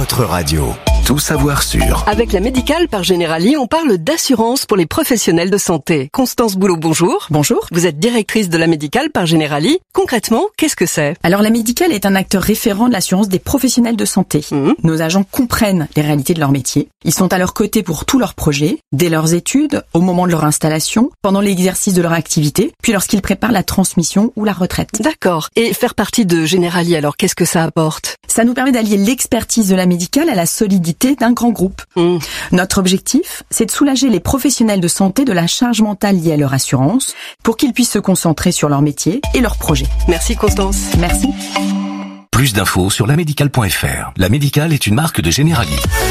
votre radio. Tout savoir sûr. Avec la Médicale par Generali, on parle d'assurance pour les professionnels de santé. Constance Boulot, bonjour. Bonjour. Vous êtes directrice de la Médicale par Generali. Concrètement, qu'est-ce que c'est ? Alors la Médicale est un acteur référent de l'assurance des professionnels de santé. Nos agents comprennent les réalités de leur métier. Ils sont à leur côté pour tous leurs projets, dès leurs études, au moment de leur installation, pendant l'exercice de leur activité, puis lorsqu'ils préparent la transmission ou la retraite. D'accord. Et faire partie de Generali, alors qu'est-ce que ça apporte ? Ça nous permet d'allier l'expertise de la Médicale à la solidité d'un grand groupe. Notre objectif, c'est de soulager les professionnels de santé de la charge mentale liée à leur assurance pour qu'ils puissent se concentrer sur leur métier et leurs projets. Merci Constance. Merci. Plus d'infos sur lamédicale.fr. La Médicale est une marque de Generali.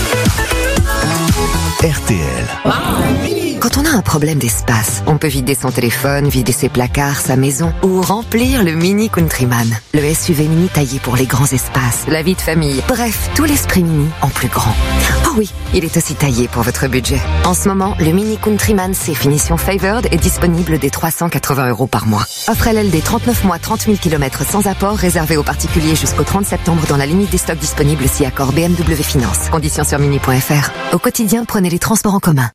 RTL. Quand on a un problème d'espace, on peut vider son téléphone, vider ses placards, sa maison ou remplir le Mini Countryman. Le SUV mini taillé pour les grands espaces, la vie de famille. Bref, tout l'esprit mini en plus grand. Oh oui, il est aussi taillé pour votre budget. En ce moment, le Mini Countryman C finition Favored est disponible dès 380 € par mois. Offre LLD 39 mois, 30 000 km sans apport, réservé aux particuliers jusqu'au 30 septembre dans la limite des stocks disponibles si accord BMW Finance. Conditions sur mini.fr. Au quotidien, prenez les transports en commun.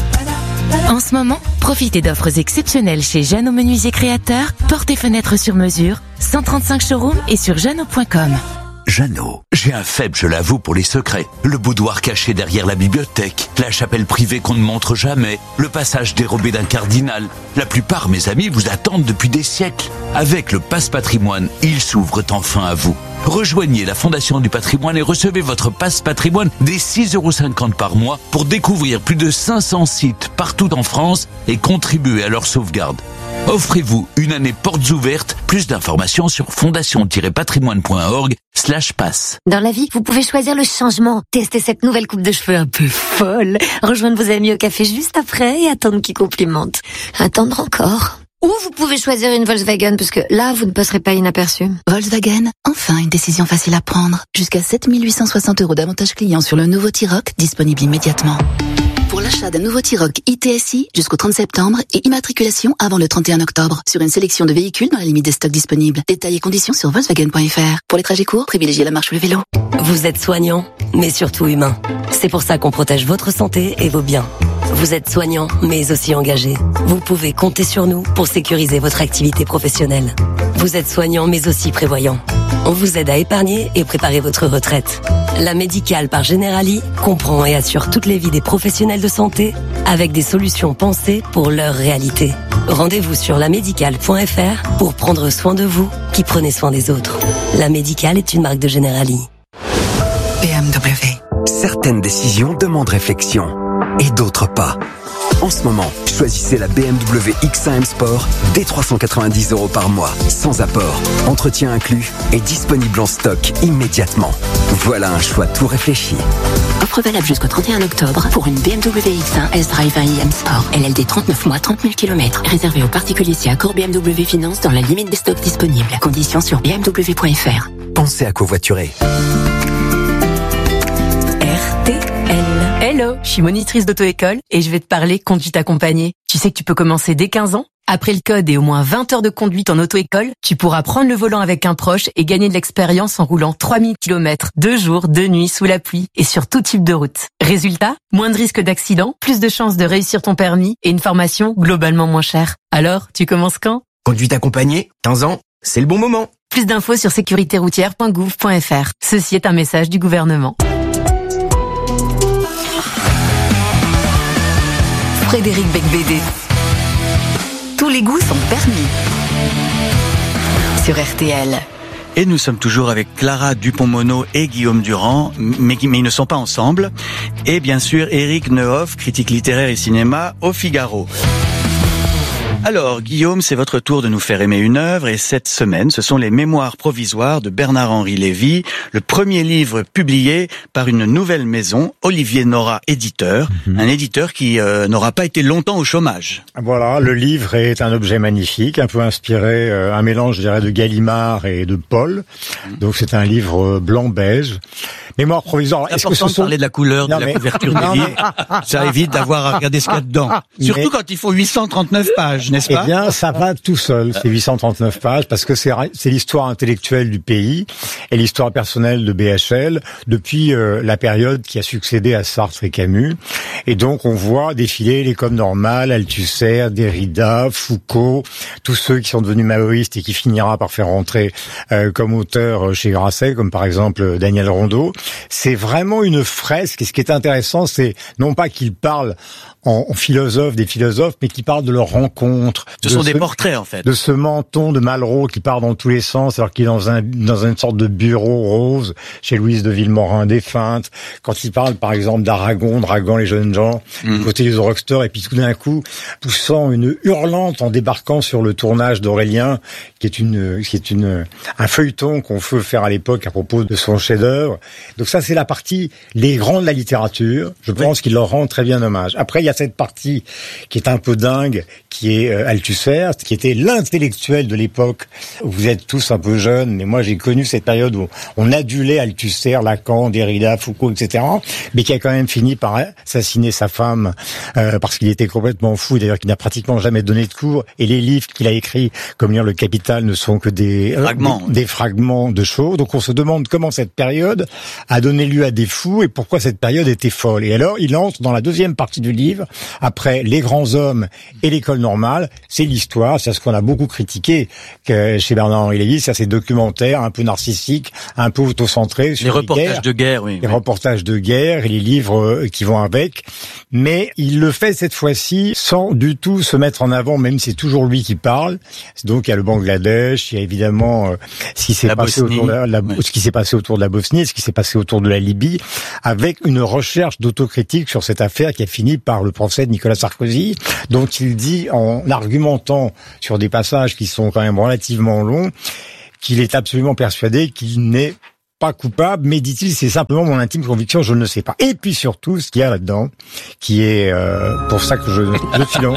En ce moment, profitez d'offres exceptionnelles chez Jeannot Menuisier Créateur, portes et fenêtres sur mesure, 135 showrooms et sur jeannot.com. Jeannot, j'ai un faible, je l'avoue, pour les secrets. Le boudoir caché derrière la bibliothèque, la chapelle privée qu'on ne montre jamais, le passage dérobé d'un cardinal. La plupart, mes amis, vous attendent depuis des siècles. Avec le Pass Patrimoine, ils s'ouvrent enfin à vous. Rejoignez la Fondation du Patrimoine et recevez votre Pass Patrimoine dès 6,50 € par mois pour découvrir plus de 500 sites partout en France et contribuer à leur sauvegarde. Offrez-vous une année portes ouvertes. Plus d'informations sur fondation-patrimoine.org/pass. Dans la vie, vous pouvez choisir le changement. Tester cette nouvelle coupe de cheveux un peu folle. Rejoindre vos amis au café juste après et attendre qu'ils complimentent. Attendre encore. Ou vous pouvez choisir une Volkswagen parce que là, vous ne passerez pas inaperçu. Volkswagen, enfin une décision facile à prendre. Jusqu'à 7 860 € d'avantages clients sur le nouveau T-Roc, disponible immédiatement. Pour l'achat d'un nouveau T-Roc ITSI jusqu'au 30 septembre et immatriculation avant le 31 octobre sur une sélection de véhicules dans la limite des stocks disponibles. Détails et conditions sur Volkswagen.fr. Pour les trajets courts, privilégiez la marche ou le vélo. Vous êtes soignant, mais surtout humain. C'est pour ça qu'on protège votre santé et vos biens. Vous êtes soignant, mais aussi engagé. Vous pouvez compter sur nous pour sécuriser votre activité professionnelle. Vous êtes soignant, mais aussi prévoyant. On vous aide à épargner et préparer votre retraite. La Médicale par Generali comprend et assure toutes les vies des professionnels de santé avec des solutions pensées pour leur réalité. Rendez-vous sur lamédicale.fr pour prendre soin de vous qui prenez soin des autres. La Médicale est une marque de Generali. BMW. Certaines décisions demandent réflexion et d'autres pas. En ce moment, choisissez la BMW X1 M Sport dès 390 € par mois, sans apport, entretien inclus et disponible en stock immédiatement. Voilà un choix tout réfléchi. Offre valable jusqu'au 31 octobre pour une BMW X1 S-Drive 1 IM Sport. LLD 39 mois, 30 000 km. Réservé aux particuliers si accord BMW Finance dans la limite des stocks disponibles. Conditions sur bmw.fr. Pensez à covoiturer. Hello, je suis monitrice d'auto-école et je vais te parler conduite accompagnée. Tu sais que tu peux commencer dès 15 ans. Après le code et au moins 20 heures de conduite en auto-école, tu pourras prendre le volant avec un proche et gagner de l'expérience en roulant 3000 km, 2 jours, 2 nuits, sous la pluie et sur tout type de route. Résultat, moins de risques d'accident, plus de chances de réussir ton permis et une formation globalement moins chère. Alors, tu commences quand ? Conduite accompagnée, 15 ans, c'est le bon moment. Plus d'infos sur sécuritéroutière.gouv.fr. Ceci est un message du gouvernement. Frédéric Becbédé. Tous les goûts sont permis. Sur RTL. Et nous sommes toujours avec Clara Dupont-Mono et Guillaume Durand, mais ils ne sont pas ensemble. Et bien sûr, Éric Neuhoff, critique littéraire et cinéma au Figaro. Alors, Guillaume, c'est votre tour de nous faire aimer une œuvre, et cette semaine, ce sont les Mémoires provisoires de Bernard-Henri Lévy, le premier livre publié par une nouvelle maison, Olivier Nora Éditeur, un éditeur qui n'aura pas été longtemps au chômage. Voilà, le livre est un objet magnifique, un peu inspiré, un mélange, je dirais, de Gallimard et de Paul. Donc c'est un livre blanc-beige. Mémoire provisoire. C'est important de parler de la couleur de la couverture du livre. Ça évite d'avoir à regarder ce qu'il y a dedans. Surtout quand il faut 839 pages, n'est-ce pas? Eh bien, ça va tout seul, ces 839 pages, parce que c'est l'histoire intellectuelle du pays et l'histoire personnelle de BHL depuis la période qui a succédé à Sartre et Camus. Et donc, on voit défiler l'école normale, Althusser, Derrida, Foucault, tous ceux qui sont devenus maoïstes et qui finira par faire rentrer comme auteur chez Grasset, comme par exemple Daniel Rondeau. C'est vraiment une fresque. Et ce qui est intéressant, c'est non pas qu'il parle en philosophe des philosophes, mais qui parlent de leur rencontre. Ce sont des portraits, en fait. De ce menton de Malraux qui part dans tous les sens, alors qu'il est dans une sorte de bureau rose chez Louise de Villemorin défunte. Quand il parle, par exemple, d'Aragon, draguant les jeunes gens, côté des rocksters, et puis tout d'un coup, poussant une hurlante en débarquant sur le tournage d'Aurélien, qui est un feuilleton qu'on veut faire à l'époque à propos de son chef-d'œuvre. Donc ça, c'est la partie, les grands de la littérature. Je pense qu'il leur rend très bien hommage. Après, il y a cette partie qui est un peu dingue, qui est Althusser, qui était l'intellectuel de l'époque. Vous êtes tous un peu jeunes, mais moi j'ai connu cette période où on adulait Althusser, Lacan, Derrida, Foucault, etc., mais qui a quand même fini par assassiner sa femme parce qu'il était complètement fou, d'ailleurs qu'il n'a pratiquement jamais donné de cours, et les livres qu'il a écrits, comme lire Le Capital, ne sont que des fragments de choses. Donc on se demande comment cette période a donné lieu à des fous et pourquoi cette période était folle. Et alors il entre dans la deuxième partie du livre, après les grands hommes et l'école normale, c'est l'histoire, c'est ce qu'on a beaucoup critiqué chez Bernard-Henri Lévy, c'est ces documentaires un peu narcissiques, un peu autocentrés sur les reportages de guerre, oui. Les reportages de guerre et les livres qui vont avec. Mais il le fait cette fois-ci sans du tout se mettre en avant, même si c'est toujours lui qui parle. Donc il y a le Bangladesh, il y a évidemment ce qui s'est passé autour de ce qui s'est passé autour de la Bosnie, ce qui s'est passé autour de la Libye, avec une recherche d'autocritique sur cette affaire qui a fini par le procès de Nicolas Sarkozy, dont il dit, en argumentant sur des passages qui sont quand même relativement longs, qu'il est absolument persuadé qu'il n'est pas coupable, mais dit-il, c'est simplement mon intime conviction, je ne sais pas. Et puis surtout, ce qu'il y a là-dedans, qui est pour ça que je filons,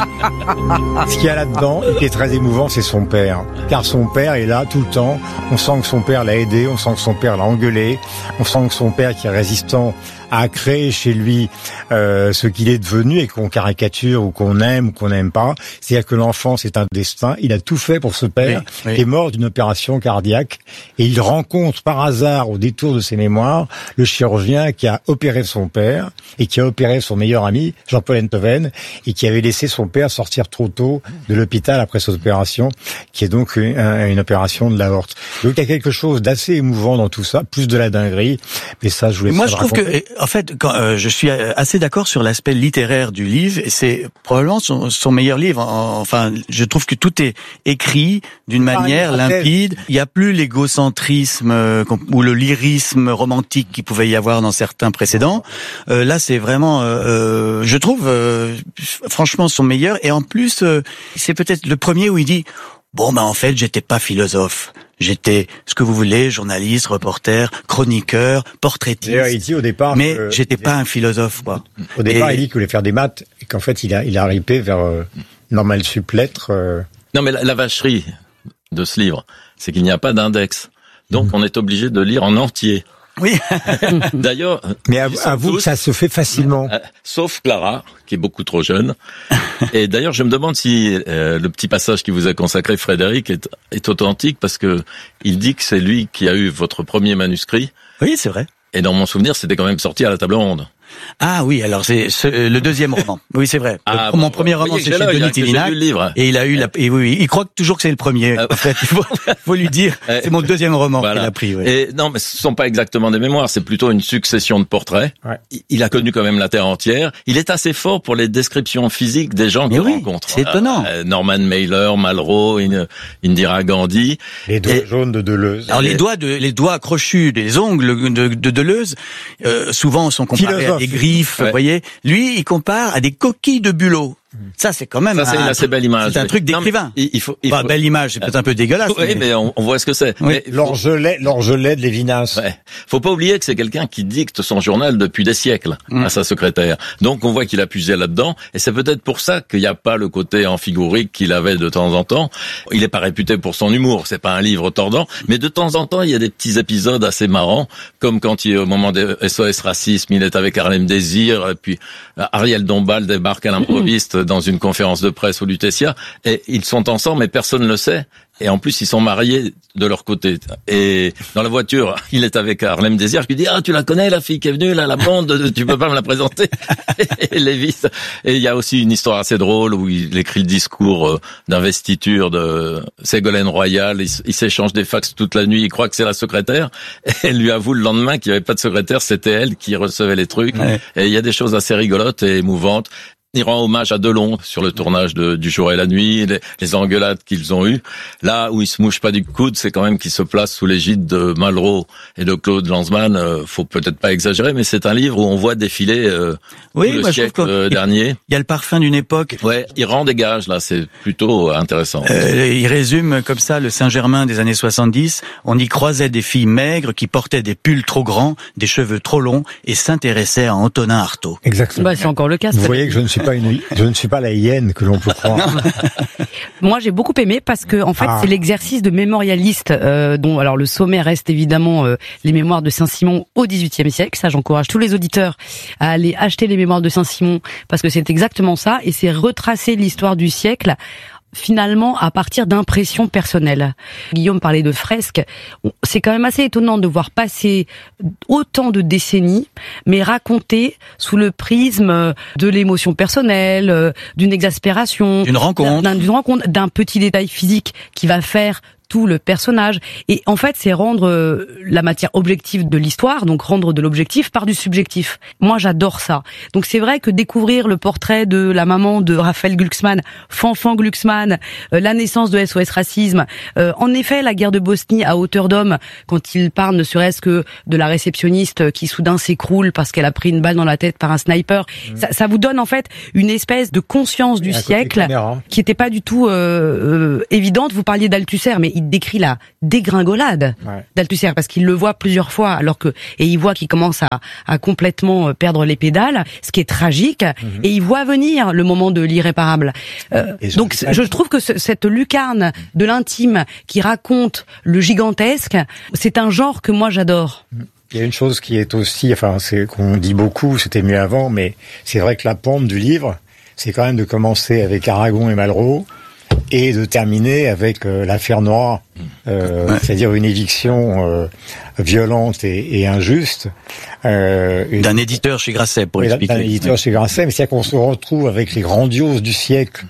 ce qu'il y a là-dedans, et qui est très émouvant, c'est son père. Car son père est là tout le temps, on sent que son père l'a aidé, on sent que son père l'a engueulé, on sent que son père, qui est résistant, a créé chez lui ce qu'il est devenu et qu'on caricature ou qu'on aime ou qu'on n'aime pas. C'est-à-dire que l'enfant, c'est un destin. Il a tout fait pour ce père qui est mort d'une opération cardiaque et il rencontre par hasard, au détour de ses mémoires, le chirurgien qui a opéré son père et qui a opéré son meilleur ami, Jean-Paul Enthoven, et qui avait laissé son père sortir trop tôt de l'hôpital après cette opération, qui est donc une opération de l'aorte. Donc il y a quelque chose d'assez émouvant dans tout ça, plus de la dinguerie, mais ça, je voulais pas le raconter. Moi, je trouve que en fait, je suis assez d'accord sur l'aspect littéraire du livre, et c'est probablement son meilleur livre. Enfin, je trouve que tout est écrit d'une manière limpide. Il n'y a plus l'égocentrisme ou le lyrisme romantique qu'il pouvait y avoir dans certains précédents. Là, c'est vraiment, je trouve, franchement, son meilleur. Et en plus, c'est peut-être le premier où il dit « Bon, en fait, j'étais pas philosophe. J'étais ce que vous voulez, journaliste, reporter, chroniqueur, portraitiste. D'ailleurs, il dit au départ, mais j'étais pas un philosophe, quoi. Au départ, il dit qu'il voulait faire des maths et qu'en fait, il a ripé vers normal sup lettres. Non, mais la vacherie de ce livre, c'est qu'il n'y a pas d'index. Donc, on est obligé de lire en entier. Oui. D'ailleurs. Mais avoue que ça se fait facilement. Sauf Clara, qui est beaucoup trop jeune. Et d'ailleurs, je me demande si le petit passage qui vous a consacré, Frédéric, est authentique, parce que il dit que c'est lui qui a eu votre premier manuscrit. Oui, c'est vrai. Et dans mon souvenir, c'était quand même sorti à la table ronde. Ah oui, alors c'est le deuxième roman. Oui, c'est vrai. Mon premier roman, c'est chez Denis Tillinac. Et il a eu il croit toujours que c'est le premier. En fait, il faut lui dire, c'est mon deuxième roman qu'il a pris. Oui. Et non, mais ce sont pas exactement des mémoires, c'est plutôt une succession de portraits. Ouais. Il a connu quand même la terre entière. Il est assez fort pour les descriptions physiques des gens qu'il rencontre. C'est étonnant. Norman Mailer, Malraux, Indira Gandhi. Les doigts jaunes de Deleuze. Alors les doigts crochus, les ongles de Deleuze, souvent sont comparés à des griffes, vous voyez. Lui, il compare à des coquilles de Bulot. Ça, c'est quand même c'est une assez belle image. C'est un truc d'écrivain. Il faut... belle image, c'est peut-être un peu dégueulasse. Oui, mais on voit ce que c'est. Oui. L'orgelet de Lévinas. Ouais. Faut pas oublier que c'est quelqu'un qui dicte son journal depuis des siècles à sa secrétaire. Donc on voit qu'il a puisé là-dedans, et c'est peut-être pour ça qu'il n'y a pas le côté amphigourique qu'il avait de temps en temps. Il est pas réputé pour son humour, c'est pas un livre tordant, mais de temps en temps il y a des petits épisodes assez marrants, comme quand au moment des SOS Racisme, il est avec Harlem Désir, et puis Ariel Dombal débarque à l'improviste dans une conférence de presse au Lutetia, et ils sont ensemble, mais personne ne le sait. Et en plus, ils sont mariés de leur côté. Et dans la voiture, il est avec Harlem Désir qui dit « Ah, tu la connais, la fille qui est venue, là, la blonde, tu peux pas me la présenter ?» Et Lévis. Et il y a aussi une histoire assez drôle où il écrit le discours d'investiture de Ségolène Royal. Il s'échange des fax toute la nuit, il croit que c'est la secrétaire. Et elle lui avoue le lendemain qu'il n'y avait pas de secrétaire, c'était elle qui recevait les trucs. Ouais. Et il y a des choses assez rigolotes et émouvantes. Il rend hommage à Delon sur le tournage du Jour et la Nuit, les engueulades qu'ils ont eues. Là où il se mouche pas du coude, c'est quand même qu'il se place sous l'égide de Malraux et de Claude Lanzmann. Faut peut-être pas exagérer, mais c'est un livre où on voit défiler le siècle dernier. Il y a le parfum d'une époque. Ouais, il rend des gages, là, c'est plutôt intéressant. Il résume comme ça le Saint-Germain des années 70. On y croisait des filles maigres qui portaient des pulls trop grands, des cheveux trop longs et s'intéressaient à Antonin Artaud. Exactement. C'est encore le cas. Vous voyez que je ne suis pas la hyène que l'on peut croire. Moi, j'ai beaucoup aimé parce que, en fait, c'est l'exercice de mémorialiste, dont, alors, le sommet reste évidemment les mémoires de Saint-Simon au XVIIIe siècle. Ça, j'encourage tous les auditeurs à aller acheter les mémoires de Saint-Simon parce que c'est exactement ça, et c'est retracer l'histoire du siècle finalement à partir d'impressions personnelles. Guillaume parlait de fresques. C'est quand même assez étonnant de voir passer autant de décennies, mais raconté sous le prisme de l'émotion personnelle, d'une exaspération, d'une rencontre, d'un petit détail physique qui va faire tout le personnage. Et en fait, c'est rendre la matière objective de l'histoire, donc rendre de l'objectif par du subjectif. Moi, j'adore ça. Donc c'est vrai que découvrir le portrait de la maman de Raphaël Glucksmann, Fanfan Glucksmann, la naissance de SOS Racisme, en effet, la guerre de Bosnie à hauteur d'homme, quand il parle ne serait-ce que de la réceptionniste qui soudain s'écroule parce qu'elle a pris une balle dans la tête par un sniper, ça vous donne en fait une espèce de conscience du siècle qui était pas du tout évidente. Vous parliez d'Althusser, mais il décrit la dégringolade d'Althusser parce qu'il le voit plusieurs fois et il voit qu'il commence à complètement perdre les pédales, ce qui est tragique, et il voit venir le moment de l'irréparable. Donc je trouve que cette lucarne de l'intime qui raconte le gigantesque, c'est un genre que moi j'adore. Il y a une chose qui est aussi, c'est qu'on dit beaucoup, c'était mieux avant, mais c'est vrai que la pompe du livre, c'est quand même de commencer avec Aragon et Malraux, et de terminer avec l'affaire Noir, c'est-à-dire une éviction violente et injuste. D'un éditeur chez Grasset, pour expliquer. D'un éditeur chez Grasset, mais c'est-à-dire qu'on se retrouve avec les grandioses du siècle,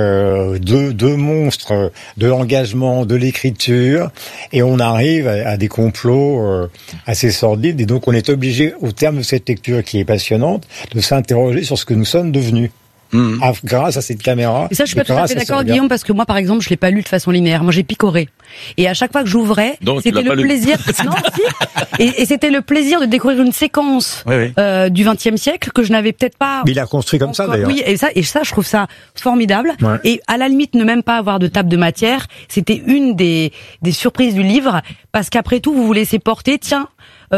deux monstres de l'engagement, de l'écriture, et on arrive à des complots assez sordides, et donc on est obligé, au terme de cette lecture qui est passionnante, de s'interroger sur ce que nous sommes devenus. Grâce à cette caméra. Et ça, je suis pas tout à fait d'accord, Guillaume, parce que moi, par exemple, je l'ai pas lu de façon linéaire. Moi, j'ai picoré. Et à chaque fois que j'ouvrais, c'était le plaisir. Non, si. Et c'était le plaisir de découvrir une séquence du XXe siècle que je n'avais peut-être pas. Mais il a construit comme ça, d'ailleurs. Oui, et ça, je trouve ça formidable. Ouais. Et à la limite, ne même pas avoir de table de matière, c'était une des surprises du livre, parce qu'après tout, vous vous laissez porter. Tiens.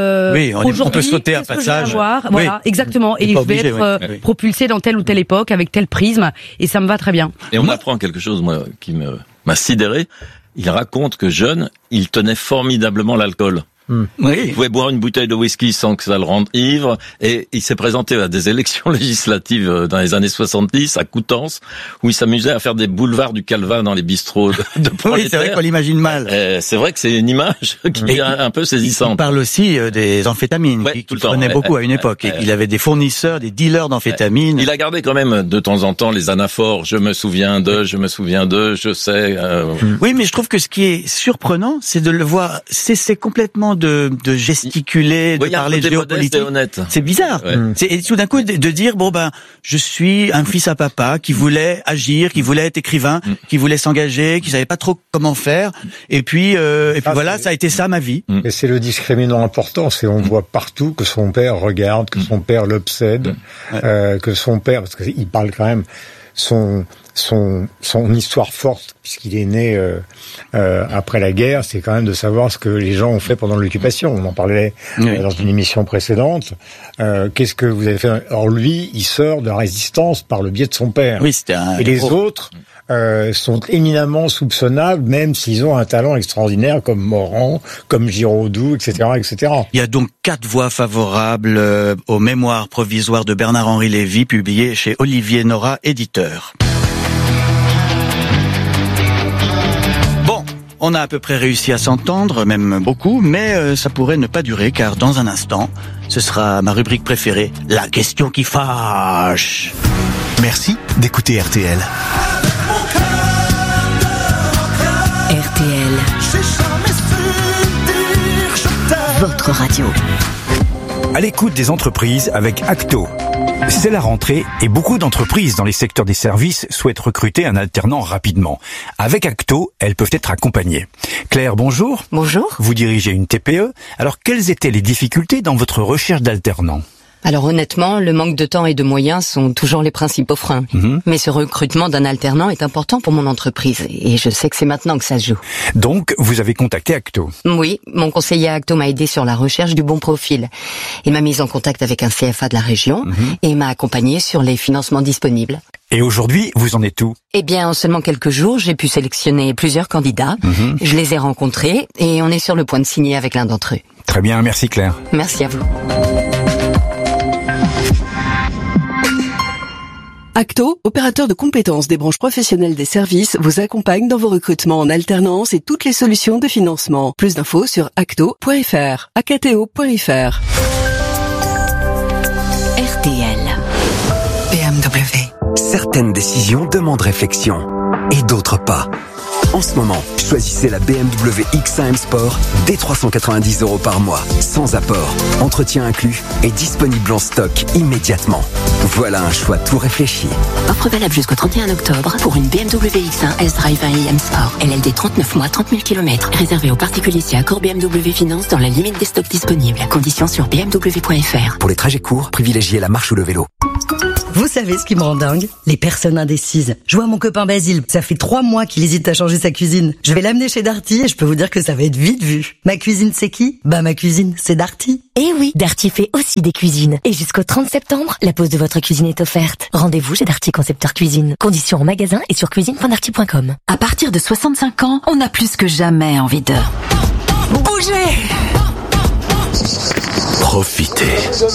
On peut sauter un passage. Voilà, exactement. Et je vais être propulsé dans telle ou telle époque avec tel prisme, et ça me va très bien. Et on apprend quelque chose, moi, qui m'a sidéré. Il raconte que jeune, il tenait formidablement l'alcool. Oui. Il pouvait boire une bouteille de whisky sans que ça le rende ivre, et il s'est présenté à des élections législatives dans les années 70 à Coutances, où il s'amusait à faire des boulevards du Calvin dans les bistrots de prolétaires. Oui, c'est vrai qu'on l'imagine mal. C'est vrai que c'est une image qui est un peu saisissante. Il parle aussi des amphétamines, qu'il prenait beaucoup à une époque. Et il avait des fournisseurs, des dealers d'amphétamines. Il a gardé quand même de temps en temps les anaphores. Je me souviens de, je sais. Oui, mais je trouve que ce qui est surprenant, c'est de le voir cesser complètement de gesticuler, de parler de géopolitique. C'est bizarre. Et tout d'un coup de dire je suis un fils à papa qui voulait agir, qui voulait être écrivain, qui voulait s'engager, qui savait pas trop comment faire. Et puis voilà, ça a été ça ma vie. Et c'est le discriminant important, c'est on voit partout que son père regarde, que son père l'obsède, que son père, parce qu'il parle quand même son histoire forte, puisqu'il est né après la guerre, c'est quand même de savoir ce que les gens ont fait pendant l'occupation. On en parlait dans une émission précédente. Qu'est-ce que vous avez fait? Alors lui, il sort de la résistance par le biais de son père. Oui, c'était un... Et les autres sont éminemment soupçonnables, même s'ils ont un talent extraordinaire, comme Morand, comme Giraudoux, etc., etc. Il y a donc 4 voix favorables aux mémoires provisoires de Bernard-Henri Lévy, publiées chez Olivier Nora, éditeur. Bon, on a à peu près réussi à s'entendre, même beaucoup, mais ça pourrait ne pas durer, car dans un instant, ce sera ma rubrique préférée, la question qui fâche. Merci d'écouter RTL. RTL, votre radio. À l'écoute des entreprises avec Acto. C'est la rentrée et beaucoup d'entreprises dans les secteurs des services souhaitent recruter un alternant rapidement. Avec Acto, elles peuvent être accompagnées. Claire, bonjour. Bonjour. Vous dirigez une TPE. Alors, quelles étaient les difficultés dans votre recherche d'alternants ? Alors honnêtement, le manque de temps et de moyens sont toujours les principaux freins. Mais ce recrutement d'un alternant est important pour mon entreprise et je sais que c'est maintenant que ça se joue. Donc, vous avez contacté Acto ? Oui, mon conseiller à Acto m'a aidé sur la recherche du bon profil. Il m'a mise en contact avec un CFA de la région et m'a accompagné sur les financements disponibles. Et aujourd'hui, vous en êtes où ? Eh bien, en seulement quelques jours, j'ai pu sélectionner plusieurs candidats. Je les ai rencontrés et on est sur le point de signer avec l'un d'entre eux. Très bien, merci Claire. Merci à vous. Acto, opérateur de compétences des branches professionnelles des services, vous accompagne dans vos recrutements en alternance et toutes les solutions de financement. Plus d'infos sur acto.fr, akto.fr. RTL. BMW. Certaines décisions demandent réflexion et d'autres pas. En ce moment, choisissez la BMW X1 M Sport dès 390 € par mois, sans apport, entretien inclus et disponible en stock immédiatement. Voilà un choix tout réfléchi. Offre valable jusqu'au 31 octobre pour une BMW X1 S-Drive 1 M Sport. LLD 39 mois, 30 000 km. Réservé aux particuliers si accord BMW Finance dans la limite des stocks disponibles. Conditions sur bmw.fr. Pour les trajets courts, privilégiez la marche ou le vélo. Vous savez ce qui me rend dingue? Les personnes indécises. Je vois mon copain Basile, ça fait 3 mois qu'il hésite à changer sa cuisine. Je vais l'amener chez Darty et je peux vous dire que ça va être vite vu. Ma cuisine c'est qui? Bah ma cuisine c'est Darty. Eh oui, Darty fait aussi des cuisines. Et jusqu'au 30 septembre, la pose de votre cuisine est offerte. Rendez-vous chez Darty Concepteur Cuisine. Conditions en magasin et sur cuisine.darty.com. À partir de 65 ans, on a plus que jamais envie de bouger. Profitez.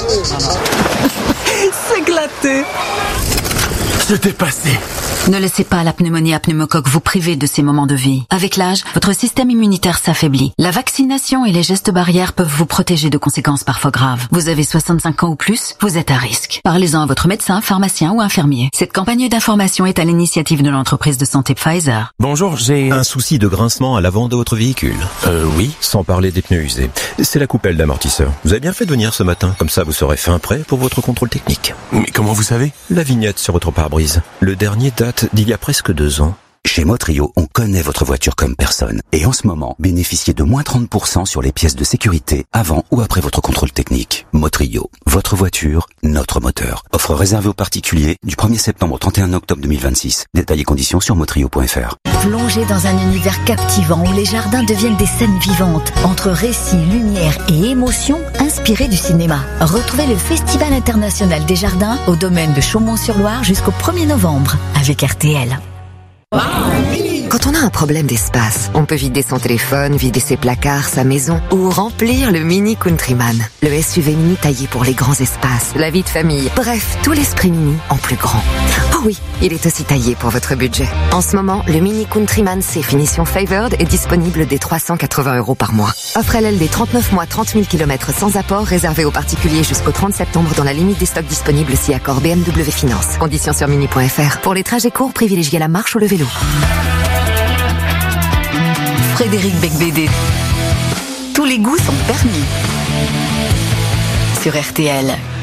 S'éclater. Se dépasser. Ne laissez pas la pneumonie à pneumocoque vous priver de ces moments de vie. Avec l'âge, votre système immunitaire s'affaiblit. La vaccination et les gestes barrières peuvent vous protéger de conséquences parfois graves. Vous avez 65 ans ou plus, vous êtes à risque. Parlez-en à votre médecin, pharmacien ou infirmier. Cette campagne d'information est à l'initiative de l'entreprise de santé Pfizer. Bonjour, j'ai un souci de grincement à l'avant de votre véhicule. Oui, sans parler des pneus usés. C'est la coupelle d'amortisseur. Vous avez bien fait de venir ce matin, comme ça vous serez fin prêt pour votre contrôle technique. Mais comment vous savez? La vignette sur votre pare-brise. Le dernier date d'il y a presque 2 ans. Chez Motrio, on connaît votre voiture comme personne. Et en ce moment, bénéficiez de moins 30% sur les pièces de sécurité avant ou après votre contrôle technique. Motrio, votre voiture, notre moteur. Offre réservée aux particuliers du 1er septembre au 31 octobre 2026. Détails et conditions sur motrio.fr. Plongez dans un univers captivant où les jardins deviennent des scènes vivantes, entre récits, lumière et émotions inspirés du cinéma. Retrouvez le Festival international des jardins au domaine de Chaumont-sur-Loire jusqu'au 1er novembre avec RTL. Quand on a un problème d'espace, on peut vider son téléphone, vider ses placards, sa maison ou remplir le Mini Countryman. Le SUV mini taillé pour les grands espaces, la vie de famille, bref, tout l'esprit mini en plus grand. Oh oui, il est aussi taillé pour votre budget. En ce moment, le Mini Countryman C finition Favored est disponible dès 380 € par mois. Offre LLD 39 mois, 30 000 km sans apport, réservé aux particuliers jusqu'au 30 septembre dans la limite des stocks disponibles si accord BMW Finance. Conditions sur mini.fr. Pour les trajets courts, privilégiez la marche ou le vélo. Frédéric Becbédé. Tous les goûts sont permis. Sur RTL.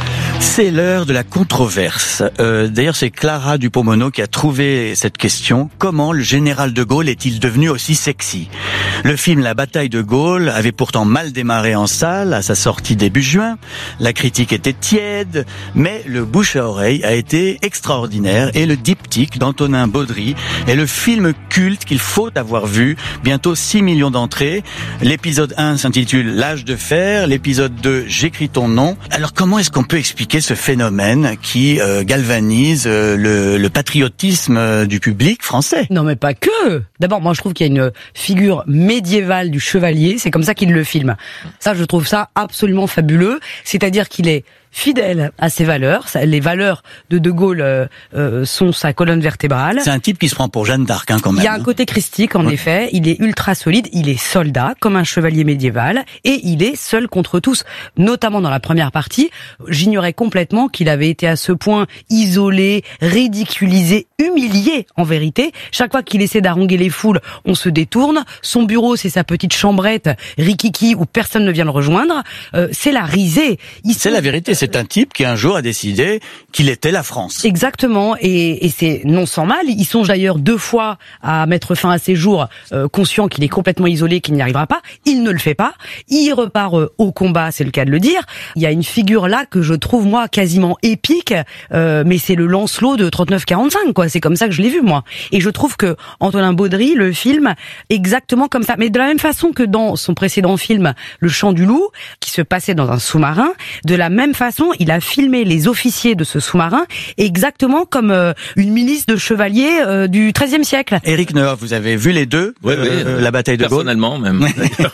C'est l'heure de la controverse. D'ailleurs, c'est Clara Dupont-Mono qui a trouvé cette question. Comment le général de Gaulle est-il devenu aussi sexy ? Le film La bataille de Gaulle avait pourtant mal démarré en salle à sa sortie début juin. La critique était tiède, mais le bouche à oreille a été extraordinaire et le diptyque d'Antonin Baudry est le film culte qu'il faut avoir vu. Bientôt 6 millions d'entrées. L'épisode 1 s'intitule L'âge de fer, l'épisode 2 J'écris ton nom. Alors comment est-ce qu'on peut expliquer ce phénomène qui galvanise le patriotisme du public français? Non mais pas que. D'abord, moi je trouve qu'il y a une figure médiévale du chevalier, c'est comme ça qu'il le filme. Ça, je trouve ça absolument fabuleux. C'est-à-dire qu'il est fidèle à ses valeurs. Les valeurs de Gaulle sont sa colonne vertébrale. C'est un type qui se prend pour Jeanne d'Arc, quand même. Il y a un côté christique, en effet. Il est ultra solide. Il est soldat, comme un chevalier médiéval. Et il est seul contre tous. Notamment dans la première partie. J'ignorais complètement qu'il avait été à ce point isolé, ridiculisé, humilié, en vérité. Chaque fois qu'il essaie d'haranguer les foules, on se détourne. Son bureau, c'est sa petite chambrette rikiki où personne ne vient le rejoindre. C'est la risée. C'est la vérité. C'est un type qui un jour a décidé qu'il était la France. Exactement, et c'est non sans mal. Il songe d'ailleurs 2 fois à mettre fin à ses jours, conscient qu'il est complètement isolé, qu'il n'y arrivera pas. Il ne le fait pas. Il repart au combat, c'est le cas de le dire. Il y a une figure là que je trouve moi quasiment épique, mais c'est le Lancelot de 39-45, quoi. C'est comme ça que je l'ai vu moi. Et je trouve que Antonin Baudry le film exactement comme ça, mais de la même façon que dans son précédent film Le Chant du Loup, qui se passait dans un sous-marin, de la même façon il a filmé les officiers de ce sous-marin exactement comme une milice de chevaliers du XIIIe siècle. Éric Nehoff, vous avez vu les deux, la bataille de Gaulle? Personnellement même.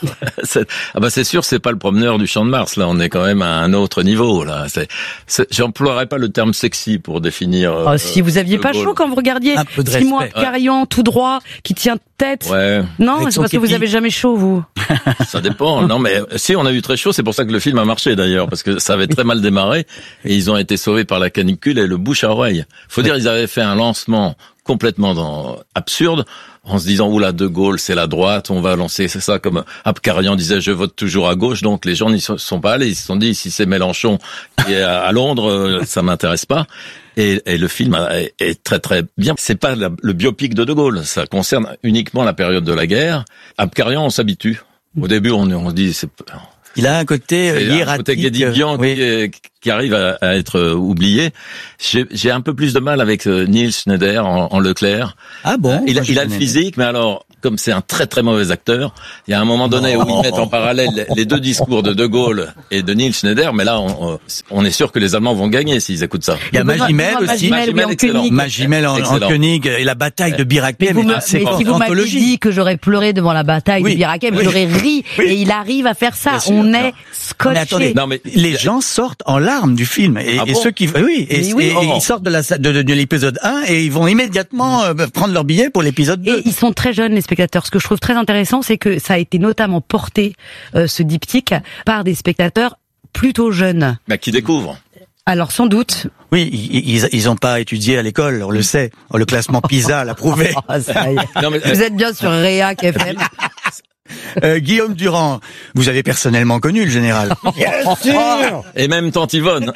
C'est sûr, c'est pas le promeneur du Champ de Mars. Là, on est quand même à un autre niveau. Là, j'emploierais pas le terme sexy pour définir. Si vous aviez pas chaud quand vous regardiez Simon Carillon tout droit qui tient tête. Ouais. Non, c'est parce que vous avez jamais chaud, vous. Ça dépend. Non, mais si on a eu très chaud, c'est pour ça que le film a marché d'ailleurs, parce que ça avait très mal démarré et ils ont été sauvés par la canicule et le bouche à oreille. Faut dire, ils avaient fait un lancement complètement absurde en se disant oula, De Gaulle c'est la droite, on va lancer, c'est ça, comme Abkarian disait, je vote toujours à gauche, donc les gens n'y sont pas allés, ils se sont dit si c'est Mélenchon qui est à Londres, ça m'intéresse pas. Et le film est très très bien. C'est pas le biopic de Gaulle, ça concerne uniquement la période de la guerre. Abkarian, on s'habitue. Au début, on dit il a un côté hiératique, un côté guédiguian qui arrive à être oublié. J'ai un peu plus de mal avec Niels Schneider en Leclerc. Ah bon? Il a le physique, mais alors, comme c'est un très très mauvais acteur, il y a un moment donné où ils mettent en parallèle les 2 discours de Gaulle et de Niels Schneider, mais là, on est sûr que les Allemands vont gagner s'ils écoutent ça. Il y a Magimel aussi. Magimel en Koenig et la bataille de Bir Hakeim. Mais si vous m'aviez dit que j'aurais pleuré devant la bataille de Bir Hakeim, j'aurais ri, et il arrive à faire ça. On est scotché. Mais attendez, les gens sortent en larmes du film et ceux qui ils sortent de l'épisode 1 et ils vont immédiatement prendre leur billet pour l'épisode 2. Et ils sont très jeunes, les spectateurs. Ce que je trouve très intéressant, c'est que ça a été notamment porté, ce diptyque, par des spectateurs plutôt jeunes. Qui découvrent. Alors sans doute. Oui, ils ont pas étudié à l'école, on le sait. Le classement PISA l'a prouvé. Vous êtes bien sur Réac FM. Guillaume Durand, vous avez personnellement connu le général. Bien sûr. Et même Tante Yvonne.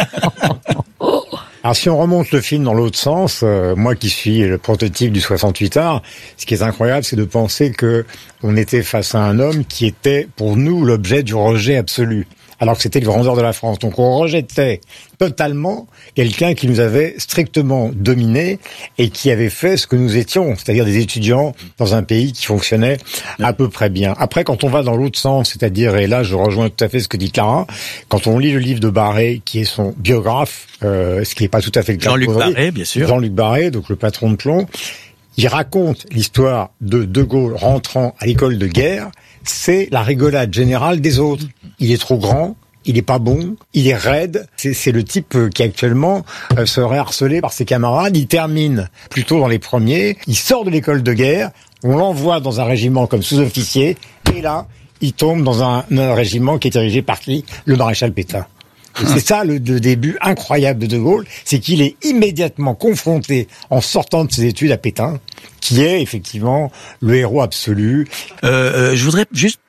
Alors si on remonte le film dans l'autre sens, moi qui suis le prototype du 68 art, ce qui est incroyable, c'est de penser que on était face à un homme qui était pour nous l'objet du rejet absolu, alors que c'était le grandeur de la France. Donc on rejetait totalement quelqu'un qui nous avait strictement dominé et qui avait fait ce que nous étions, c'est-à-dire des étudiants dans un pays qui fonctionnait à peu près bien. Après, quand on va dans l'autre sens, c'est-à-dire, et là je rejoins tout à fait ce que dit Clara, quand on lit le livre de Barré, qui est son biographe, ce qui n'est pas tout à fait le cas Jean-Luc Barré, bien sûr. Jean-Luc Barré, donc le patron de plomb, il raconte l'histoire de Gaulle rentrant à l'école de guerre, c'est la rigolade générale des autres. Il est trop grand, il est pas bon, il est raide. C'est le type qui actuellement serait harcelé par ses camarades. Il termine plutôt dans les premiers. Il sort de l'école de guerre. On l'envoie dans un régiment comme sous-officier. Et là, il tombe dans un régiment qui est dirigé par qui? Le maréchal Pétain. C'est ça le début incroyable de Gaulle, c'est qu'il est immédiatement confronté en sortant de ses études à Pétain, qui est effectivement le héros absolu. Je voudrais juste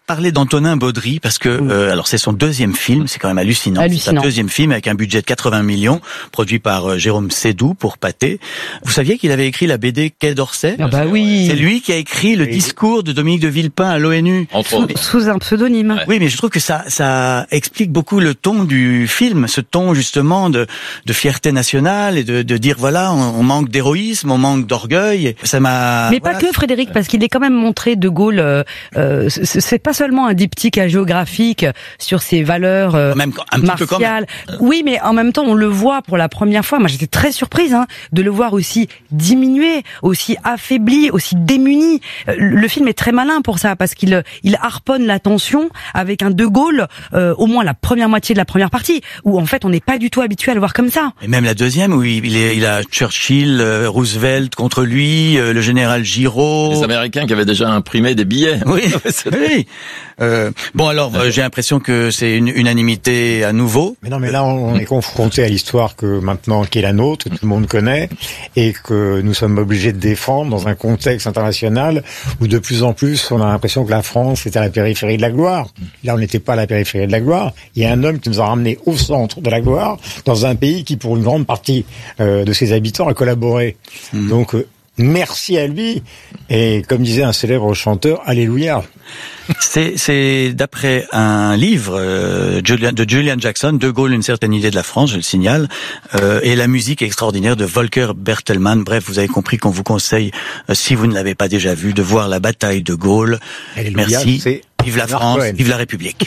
parler d'Antonin Baudry parce que alors c'est son deuxième film, c'est quand même hallucinant. C'est un deuxième film avec un budget de 80 millions, produit par Jérôme Sédou pour Pathé. Vous saviez qu'il avait écrit la BD Quai d'Orsay? Ah bah oui. C'est lui qui a écrit le discours de Dominique de Villepin à l'ONU. Sous un pseudonyme. Oui, mais je trouve que ça explique beaucoup le ton du film, ce ton justement de fierté nationale et de dire voilà, on manque d'héroïsme, on manque d'orgueil. Ça m'a. Mais pas que Frédéric, parce qu'il est quand même montré De Gaulle. C'est pas seulement un diptyque hagiographique sur ses valeurs même un petit peu quand même. Oui, mais en même temps, on le voit pour la première fois. Moi, j'étais très surprise de le voir aussi diminué, aussi affaibli, aussi démuni. Le film est très malin pour ça, parce qu'il harponne l'attention avec un De Gaulle, au moins la première moitié de la première partie, où en fait on n'est pas du tout habitué à le voir comme ça. Et même la deuxième, où il a Churchill, Roosevelt contre lui, le général Giraud. Les Américains qui avaient déjà imprimé des billets. Oui, oui. Bon alors, j'ai l'impression que c'est une unanimité à nouveau. Mais non, mais là on est confronté à l'histoire qui est la nôtre, que tout le monde connaît, et que nous sommes obligés de défendre dans un contexte international où de plus en plus on a l'impression que la France est à la périphérie de la gloire. Là on n'était pas à la périphérie de la gloire. Il y a un homme qui nous a ramenés au centre de la gloire, dans un pays qui pour une grande partie de ses habitants a collaboré. Donc merci à lui, et comme disait un célèbre chanteur, alléluia. C'est d'après un livre de Julian Jackson, De Gaulle, une certaine idée de la France, je le signale, et la musique extraordinaire de Volker Bertelmann. Bref, vous avez compris qu'on vous conseille, si vous ne l'avez pas déjà vu, de voir la bataille de Gaulle. Alléluia, merci, vive la France, vive la République.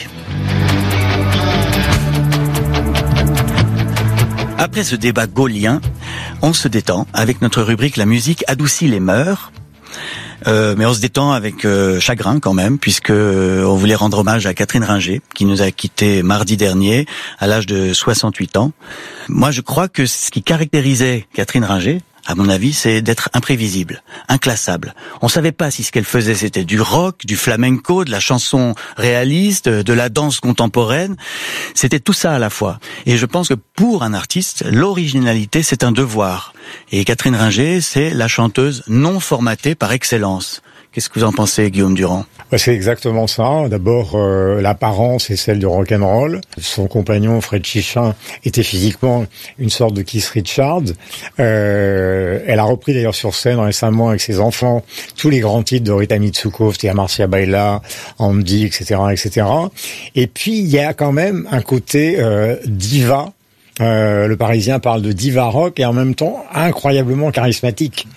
Après ce débat gaullien, on se détend avec notre rubrique La musique adoucit les mœurs. Mais on se détend avec chagrin quand même, puisque on voulait rendre hommage à Catherine Ringer, qui nous a quittés mardi dernier à l'âge de 68 ans. Moi, je crois que ce qui caractérisait Catherine Ringer, à mon avis, c'est d'être imprévisible, inclassable. On savait pas si ce qu'elle faisait c'était du rock, du flamenco, de la chanson réaliste, de la danse contemporaine. C'était tout ça à la fois. Et je pense que pour un artiste, l'originalité c'est un devoir. Et Catherine Ringer, c'est la chanteuse non formatée par excellence. Qu'est-ce que vous en pensez, Guillaume Durand? C'est exactement ça. D'abord, l'apparence est celle du rock'n'roll. Son compagnon, Fred Chichin, était physiquement une sorte de Keith Richards. Elle a repris d'ailleurs sur scène récemment avec ses enfants tous les grands titres de Rita Mitsouko, c'était Marcia Baila, Andy, etc., etc. Et puis, il y a quand même un côté diva. Le Parisien parle de diva rock et en même temps incroyablement charismatique.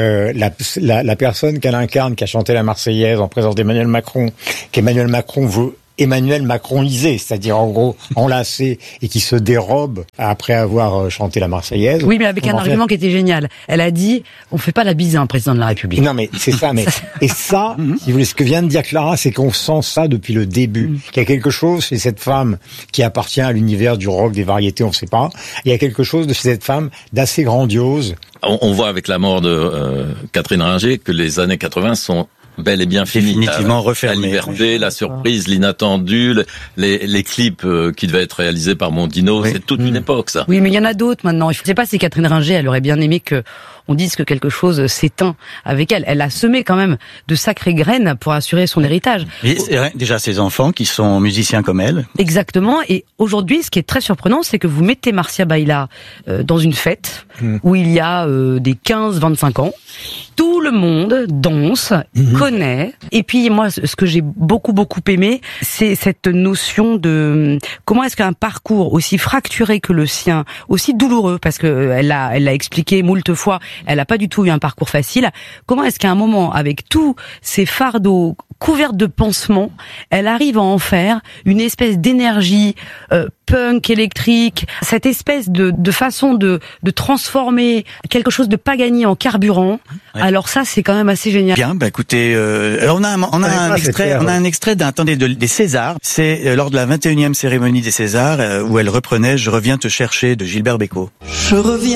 La personne qu'elle incarne, qui a chanté la Marseillaise en présence d'Emmanuel Macron, qu'Emmanuel Macron veut Emmanuel Macronisé, c'est-à-dire en gros enlacé et qui se dérobe après avoir chanté la Marseillaise. Oui, mais avec un argument qui était génial. Elle a dit, on fait pas la bise à un président de la République. Non, mais c'est ça, mais, et ça, si vous voulez, ce que vient de dire Clara, c'est qu'on sent ça depuis le début. Qu'il y a quelque chose chez cette femme qui appartient à l'univers du rock, des variétés, on sait pas. Il y a quelque chose de chez cette femme d'assez grandiose. On voit avec la mort de Catherine Ringer que les années 80 sont bel et bien fini. Définitivement refermé. La liberté, la surprise, l'inattendu, les clips qui devaient être réalisés par Mondino, c'est toute une époque, ça. Oui, mais il y en a d'autres maintenant. Je ne sais pas si Catherine Ringer, elle aurait bien aimé que on dise que quelque chose s'éteint avec elle. Elle a semé quand même de sacrées graines pour assurer son héritage. Et déjà ses enfants qui sont musiciens comme elle. Exactement. Et aujourd'hui, ce qui est très surprenant, c'est que vous mettez Marcia Baila dans une fête où il y a des 15-25 ans. Tout le monde danse, connaît. Et puis moi, ce que j'ai beaucoup aimé, c'est cette notion de comment est-ce qu'un parcours aussi fracturé que le sien, aussi douloureux, parce que elle l'a expliqué moult fois, elle n'a pas du tout eu un parcours facile. Comment est-ce qu'à un moment, avec tous ces fardeaux couverts de pansements, elle arrive à en faire une espèce d'énergie punk, électrique, cette espèce de façon de transformer quelque chose de Pagani en carburant. Ouais. Alors ça, c'est quand même assez génial. Bien, bah écoutez, on a un extrait des Césars. C'est lors de la 21e cérémonie des Césars où elle reprenait « Je reviens te chercher » de Gilbert Bécaud. Je reviens